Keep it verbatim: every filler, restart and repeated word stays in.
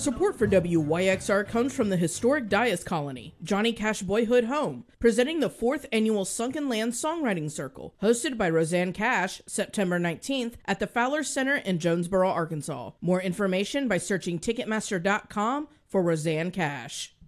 Support for W Y X R comes from the historic Dias Colony, Johnny Cash Boyhood Home, presenting the fourth annual Sunken Land Songwriting Circle, hosted by Roseanne Cash, September nineteenth at the Fowler Center in Jonesboro, Arkansas. More information by searching Ticketmaster dot com for Roseanne Cash.